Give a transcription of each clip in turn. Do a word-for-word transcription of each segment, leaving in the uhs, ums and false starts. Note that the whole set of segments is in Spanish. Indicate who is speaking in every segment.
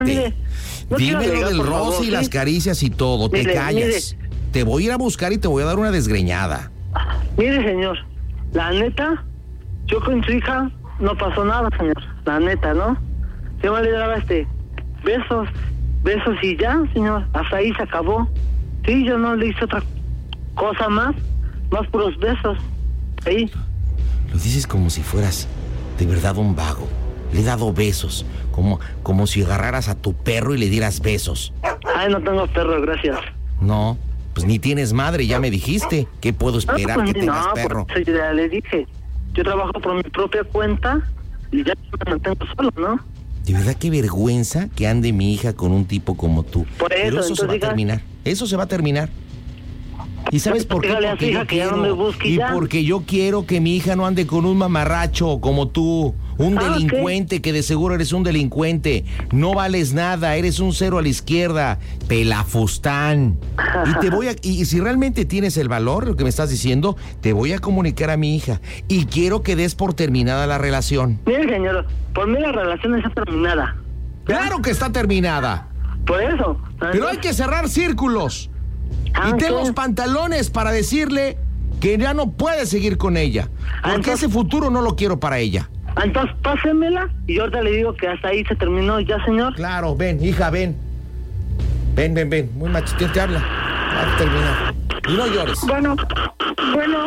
Speaker 1: mire, no
Speaker 2: Dime lo del
Speaker 1: roce
Speaker 2: roce y ¿sí? las caricias y todo, mire, te callas. Mire. Te voy a ir a buscar y te voy a dar una desgreñada.
Speaker 1: Mire, señor, la neta, yo con su hija no pasó nada, señor. La neta, ¿no? Yo me le daba este besos, besos y ya, señor. Hasta ahí se acabó. Sí, yo no le hice otra cosa más, más puros besos. Ahí.
Speaker 2: Lo dices como si fueras de verdad un vago. Le he dado besos, como, como si agarraras a tu perro y le dieras besos.
Speaker 1: Ay, no tengo perro, gracias.
Speaker 2: No, pues ni tienes madre, ya me dijiste. ¿Qué puedo esperar no, pues, que tengas
Speaker 1: no,
Speaker 2: perro?
Speaker 1: Pues, ya le dije, yo trabajo por mi propia cuenta y ya me mantengo solo, ¿no?
Speaker 2: De verdad qué vergüenza que ande mi hija con un tipo como tú.
Speaker 1: Por eso,
Speaker 2: Pero eso se va
Speaker 1: diga...
Speaker 2: a terminar, eso se va a terminar. ¿Y sabes por qué? Porque yo quiero, no y ya. porque yo quiero que mi hija no ande con un mamarracho como tú, un ah, delincuente, ¿qué? Que de seguro eres un delincuente, no vales nada, eres un cero a la izquierda, pelafustán. Y te voy a, y si realmente tienes el valor, lo que me estás diciendo, te voy a comunicar a mi hija y quiero que des por terminada la relación.
Speaker 1: Mire, señor, por mí la relación está terminada.
Speaker 2: ¿Ya? Claro que está terminada.
Speaker 1: Por eso.
Speaker 2: Pero hay que cerrar círculos. Ah, y ten los pantalones para decirle que ya no puede seguir con ella. Porque entonces, ese futuro no lo quiero para ella.
Speaker 1: Entonces, pásemela y yo ahorita le digo que hasta ahí se terminó ya, señor.
Speaker 2: Claro, ven, hija, ven. Ven, ven, ven. Muy machito, te habla. Va a terminar. Y no llores.
Speaker 3: Bueno, bueno.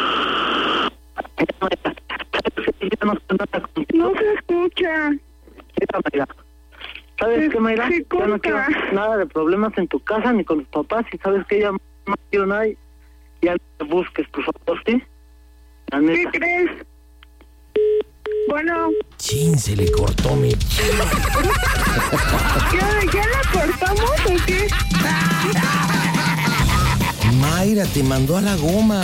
Speaker 3: No se escucha.
Speaker 1: ¿Sabes qué, Mayra?
Speaker 3: Sí,
Speaker 1: ya no quiero nada de problemas en tu casa ni con tus papás. Y sabes que ella no quiero nada. Ya te busques, por favor, ¿sí?
Speaker 3: ¿Qué crees? Bueno.
Speaker 2: Chin, se le cortó mi...
Speaker 3: ¿Ya, ¿Ya la cortamos o qué?
Speaker 2: Mayra, te mandó a la goma.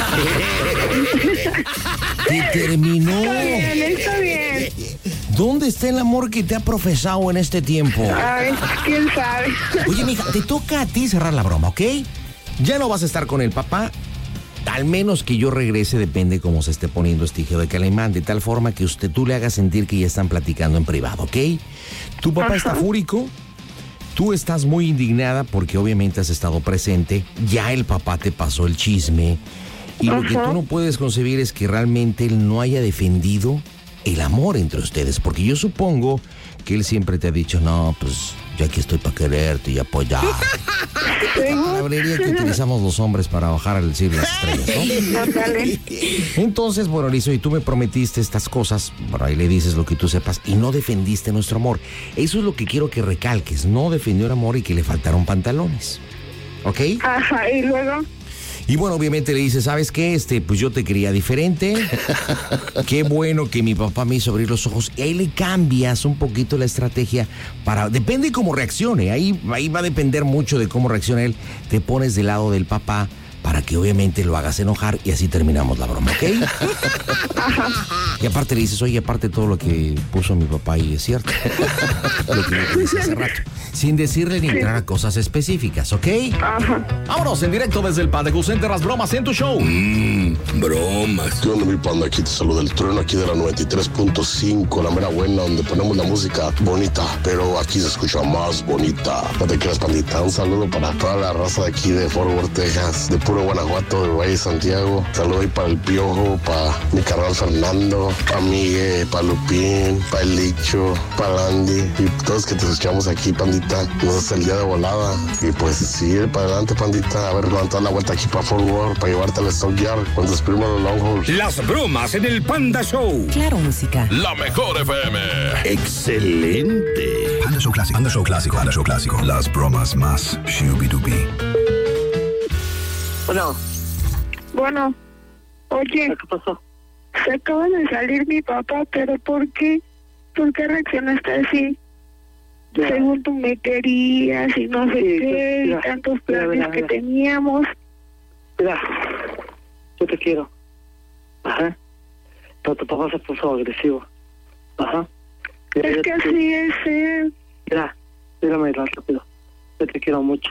Speaker 2: Te terminó.
Speaker 3: Está bien, está bien.
Speaker 2: ¿Dónde está el amor que te ha profesado en este tiempo?
Speaker 3: Ay, quién sabe.
Speaker 2: Oye, mija, te toca a ti cerrar la broma, ¿ok? Ya no vas a estar con el papá. Al menos que yo regrese, depende cómo se esté poniendo este hijo de Calimán, de tal forma que usted, tú le hagas sentir que ya están platicando en privado, ¿ok? Tu papá Ajá. está fúrico. Tú estás muy indignada porque obviamente has estado presente. Ya el papá te pasó el chisme. Y Ajá. lo que tú no puedes concebir es que realmente él no haya defendido el amor entre ustedes. Porque yo supongo que él siempre te ha dicho, no, pues yo aquí estoy para quererte y apoyar. La palabrería que utilizamos los hombres para bajar al cielo las estrellas, ¿no? Entonces, bueno, Lizo, y tú me prometiste estas cosas, por ahí le dices lo que tú sepas, y no defendiste nuestro amor. Eso es lo que quiero que recalques, no defendió el amor y que le faltaron pantalones. ¿Ok?
Speaker 3: Ajá, y luego...
Speaker 2: Y bueno, obviamente le dice, ¿sabes qué? Este, pues yo te quería diferente. Qué bueno que mi papá me hizo abrir los ojos. Y ahí le cambias un poquito la estrategia para... Depende cómo reaccione. Ahí, ahí va a depender mucho de cómo reaccione él. Te pones del lado del papá para que obviamente lo hagas enojar y así terminamos la broma, ¿ok? Y aparte le dices, oye, aparte todo lo que puso mi papá ahí es cierto. Lo que yo te dije hace rato. Sin decirle ni entrar a cosas específicas, ¿ok?
Speaker 3: Ajá.
Speaker 2: Vámonos en directo desde el Padeco Center, las bromas en tu show.
Speaker 4: Mmm, bromas.
Speaker 5: ¿Qué onda, mi panda? Aquí te saluda el trueno aquí de la noventa y tres punto cinco, la mera buena, donde ponemos la música bonita, pero aquí se escucha más bonita. No te quieras, pandita. Un saludo para toda la raza de aquí de Fort Worth, Texas, de puro Guanajuato, de Valle Santiago. Saludo ahí para el Piojo, para mi carnal Fernando, para Miguel, para Lupín, para el Licho, para Andy y todos que te escuchamos aquí, pandita. Nos hace el día de volada. Y pues sigue para adelante, pandita. A ver, levantar la vuelta aquí para Fort Worth, para llevarte al Stockyard con tus primos los Longhorns.
Speaker 4: Las bromas en el Panda Show.
Speaker 6: Claro, música.
Speaker 4: La mejor F M. Excelente.
Speaker 7: Panda Show Clásico. Panda Show Clásico. Panda Show Clásico. Las bromas más shubidubi.
Speaker 1: Bueno.
Speaker 3: Bueno. Oye.
Speaker 1: ¿Qué pasó?
Speaker 3: Se acaba de salir mi papá, pero ¿por qué? ¿Por qué reaccionaste así? Ya. Según tú me querías y no sé sí, qué, mira, y tantos planes mira, mira, que mira. teníamos.
Speaker 1: Mira, yo te quiero. Ajá. Pero tu papá se puso agresivo. Ajá.
Speaker 3: Mira, es que te... así es él.
Speaker 1: Mira, mírame rápido. Yo te quiero mucho.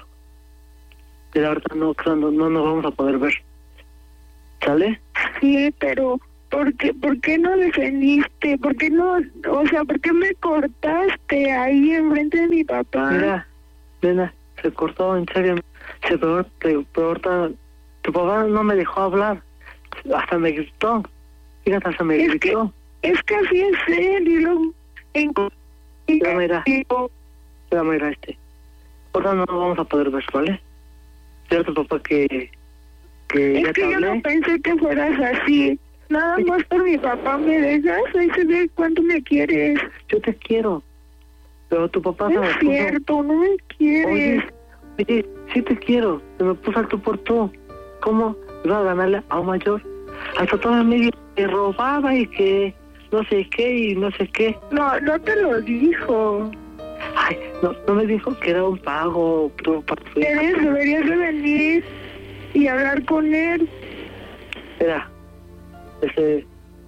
Speaker 1: Mira, ahorita no, no, no nos vamos a poder ver. ¿Sale?
Speaker 3: Sí, pero ¿por qué, ¿por qué no defendiste? ¿Por qué no, o sea, por qué me cortaste ahí enfrente de mi papá?
Speaker 1: Mira, nena, se cortó, en serio, se peor, peor, tu papá no me dejó hablar, hasta me gritó, fíjate, hasta me
Speaker 3: es
Speaker 1: gritó.
Speaker 3: Que, es que así es él, y lo... En...
Speaker 1: Pero mira, pero mira, este, ahora no vamos a poder ver, ¿vale? Cierto, papá, que... que
Speaker 3: es
Speaker 1: ya
Speaker 3: que
Speaker 1: te
Speaker 3: yo
Speaker 1: hablé.
Speaker 3: no pensé que fueras así. Nada más por mi papá me dejas, ahí se ve cuánto me quieres.
Speaker 1: Yo te quiero, pero tu papá
Speaker 3: No
Speaker 1: se me
Speaker 3: es
Speaker 1: puso...
Speaker 3: cierto, no me quieres.
Speaker 1: Oye, oye, sí te quiero, se me puso al tú por tú. ¿Cómo iba a ganarle a un mayor? Hasta todo medio me robaba y que no sé qué y no sé qué.
Speaker 3: No, no te lo dijo.
Speaker 1: Ay, no, no me dijo que era un pago. Tú, para tu hija.
Speaker 3: Eres, deberías de venir y hablar con él.
Speaker 1: Mira, este,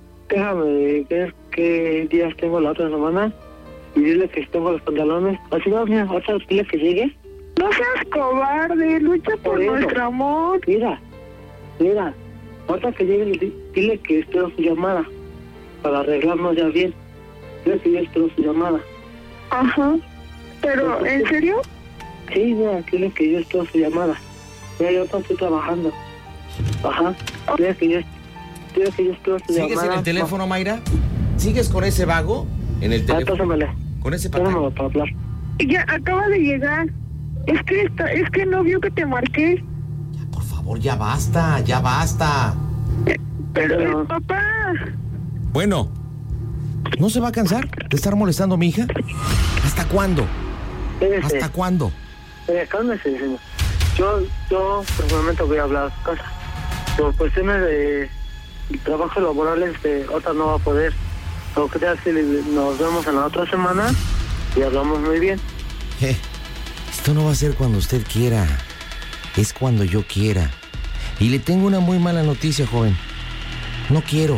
Speaker 1: déjame ver qué días tengo la otra semana y dile que tengo los pantalones. Así no, mira, otra dile que llegue.
Speaker 3: No seas cobarde, lucha por,
Speaker 1: Por eso.
Speaker 3: nuestro amor.
Speaker 1: Mira, mira, ahorita que llegue, di- dile que espero su llamada para arreglarnos ya bien. Dile que yo espero su llamada.
Speaker 3: Ajá. Pero, ¿en serio?
Speaker 1: Sí, mira, dile que yo espero su llamada. Mira, yo ahorita estoy trabajando. Ajá. Dile que yo, dile que yo espero su
Speaker 2: ¿Sigues
Speaker 1: llamada.
Speaker 2: en el teléfono, Mayra? ¿Sigues con ese vago en el
Speaker 1: Ah,
Speaker 2: teléfono?
Speaker 1: pásamele.
Speaker 2: Con ese patán.
Speaker 1: Pásamelo para hablar.
Speaker 3: Ya acaba de llegar. Es que está, es que no vio que te marqué.
Speaker 2: Ya, por favor, ya basta, ya basta.
Speaker 3: Pero,
Speaker 1: Pero-
Speaker 3: eh, papá.
Speaker 2: Bueno, ¿no se va a cansar de estar molestando a mi hija? ¿Hasta cuándo?
Speaker 1: Espérese.
Speaker 2: ¿Hasta cuándo?
Speaker 1: Mira, cálmese, señor. Yo, yo personalmente voy a hablar a su casa. Por cuestiones de trabajo laborales, de otra no va a poder. Lo que tal si nos vemos en la otra semana y hablamos muy bien.
Speaker 2: Eh, esto no va a ser cuando usted quiera. Es cuando yo quiera. Y le tengo una muy mala noticia, joven. No quiero.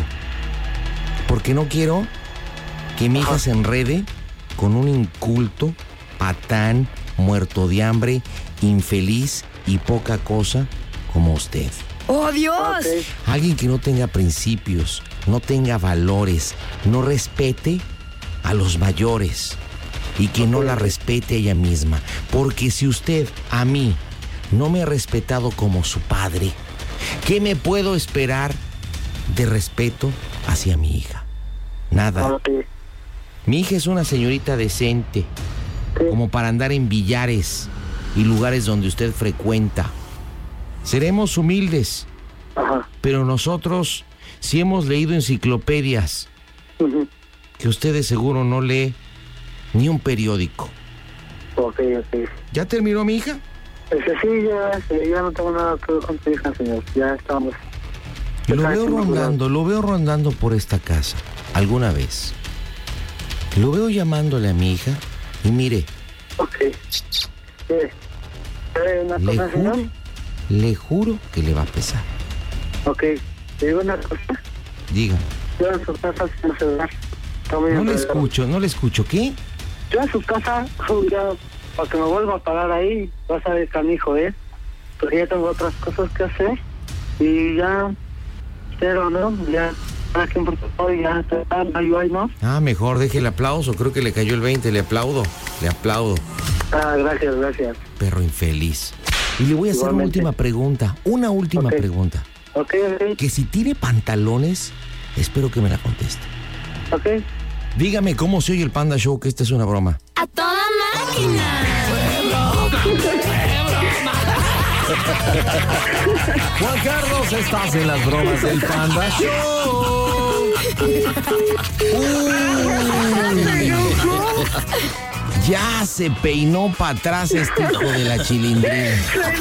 Speaker 2: Porque no quiero que mi hija se enrede con un inculto, patán, muerto de hambre, infeliz y poca cosa como usted.
Speaker 6: ¡Oh, Dios!
Speaker 1: Ok.
Speaker 2: Alguien que no tenga principios, no tenga valores, no respete a los mayores y que no la respete a ella misma. Porque si usted a mí no me ha respetado como su padre, ¿qué me puedo esperar de respeto hacia mi hija? Nada.
Speaker 1: Ok.
Speaker 2: Mi hija es una señorita decente, como para andar en billares y lugares donde usted frecuenta. Seremos humildes,
Speaker 1: Ajá.
Speaker 2: pero nosotros sí hemos leído enciclopedias
Speaker 1: Ujú.
Speaker 2: que usted de seguro no lee ni un periódico.
Speaker 1: Ok, ok.
Speaker 2: ¿Ya terminó mi hija?
Speaker 1: Este, sí, ya, sí, ya no tengo nada que ver con tu hija, señor. Ya estamos.
Speaker 2: Lo
Speaker 1: Está
Speaker 2: veo
Speaker 1: aquí,
Speaker 2: rondando, lo veo rondando por esta casa, alguna vez. Lo veo llamándole a mi hija y mire,
Speaker 1: Ok. Mire, ¿sabe una
Speaker 2: le
Speaker 1: cosa, señor?
Speaker 2: juro, le juro que le va a pesar.
Speaker 1: Ok. ¿Te digo una cosa?
Speaker 2: Diga,
Speaker 1: Yo en su casa sin celular. Está muy
Speaker 2: no le
Speaker 1: enredado.
Speaker 2: escucho, no le escucho. ¿Qué?
Speaker 1: Yo en su casa, ya, para que me vuelva a parar ahí, vas a ver canijo, ¿eh? Porque ya tengo otras cosas que hacer. Y ya, pero no, ya, cada quien por su lado, ya está, no hay, ¿no?
Speaker 2: Ah, mejor deje el aplauso, creo que le cayó el veinte, le aplaudo, le aplaudo,
Speaker 1: Ah, gracias, gracias.
Speaker 2: perro infeliz. Y le voy a hacer una
Speaker 1: Igualmente.
Speaker 2: última pregunta, una última
Speaker 1: Ok.
Speaker 2: pregunta.
Speaker 1: Ok, ok,
Speaker 2: Que si tiene pantalones, espero que me la conteste.
Speaker 1: ok.
Speaker 2: Dígame cómo se oye el Panda Show, que esta es una broma.
Speaker 6: ¡A toda máquina!
Speaker 2: Juan Carlos, estás en las bromas del Panda Show. Uy. Ya se peinó para atrás este hijo de la chilindrina.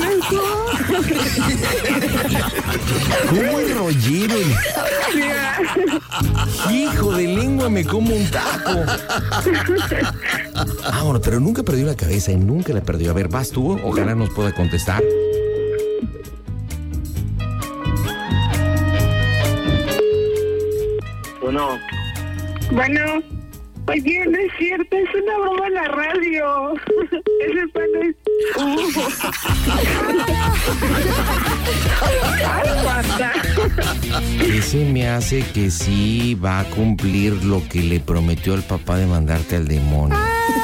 Speaker 2: ¿Cómo el rollero? Hijo de lengua, me como un taco. Ah, bueno, pero nunca perdió la cabeza y nunca la perdió. A ver, vas tú, ojalá nos pueda contestar.
Speaker 1: Bueno,
Speaker 3: Bueno, oye, no es cierto, es una broma en la radio. Ese pan es... Uh. Ay, basta.
Speaker 2: Ese me hace que sí va a cumplir lo que le prometió el papá de mandarte al demonio.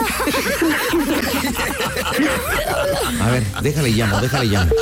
Speaker 2: A ver, déjale llamo, déjale llamo.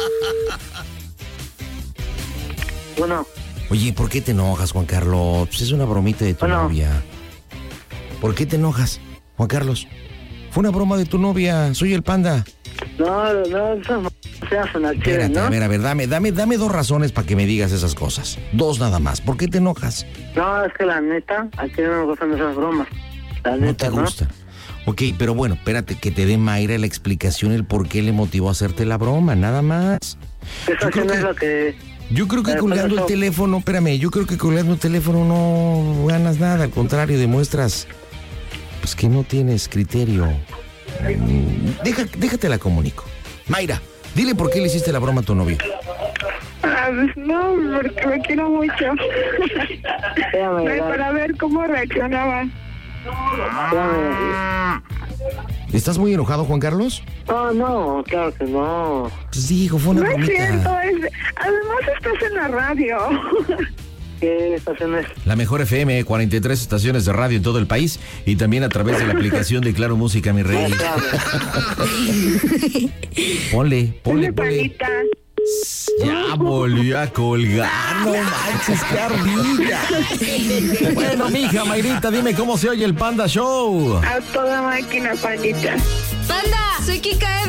Speaker 1: Bueno.
Speaker 2: Oye, ¿por qué te enojas, Juan Carlos? Pues es una bromita de tu
Speaker 1: bueno.
Speaker 2: novia. ¿Por qué te enojas, Juan Carlos? Fue una broma de tu novia, soy el Panda.
Speaker 1: No, no, eso no se hacen al chile,
Speaker 2: Espérate,
Speaker 1: ¿no?
Speaker 2: a ver, a ver, dame, dame, dame dos razones para que me digas esas cosas. Dos nada más. ¿Por qué te enojas?
Speaker 1: No, es que la neta, aquí no me gustan esas bromas. La
Speaker 2: No
Speaker 1: neta,
Speaker 2: te gusta. Ok, pero bueno, espérate que te dé Mayra la explicación, el por qué le motivó a hacerte la broma, nada más.
Speaker 1: Eso
Speaker 2: Yo
Speaker 1: sí
Speaker 2: creo
Speaker 1: no
Speaker 2: que-
Speaker 1: es lo que...
Speaker 2: Yo creo que
Speaker 1: Pero
Speaker 2: colgando
Speaker 1: por
Speaker 2: el
Speaker 1: eso-
Speaker 2: teléfono, espérame, yo creo que colgando el teléfono no ganas nada, al contrario, demuestras pues que no tienes criterio. Mm, Deja, déjate la comunico. Mayra, dile por qué le hiciste la broma a tu novio.
Speaker 3: Ah, pues no, porque me quiero mucho.
Speaker 1: Espérame,
Speaker 3: Ay,
Speaker 1: la-
Speaker 3: para ver cómo reaccionaba.
Speaker 1: espérame.
Speaker 2: ¿Estás muy enojado, Juan Carlos?
Speaker 1: No, no, claro que no.
Speaker 2: Pues dijo, fue una
Speaker 3: No es
Speaker 2: bromita.
Speaker 3: cierto, es... además estás en la radio.
Speaker 1: ¿Qué estación es?
Speaker 2: La mejor F M, cuarenta y tres estaciones de radio en todo el país y también a través de la aplicación de Claro Música, mi rey. Ponle, ponle,
Speaker 3: Dile,
Speaker 2: ponle.
Speaker 3: panita.
Speaker 2: Ya volvió a colgar, no manches, qué ardilla. Bueno, mija, Mayrita, dime cómo se oye el Panda Show.
Speaker 3: A toda máquina, panita.
Speaker 6: Panda, soy Kika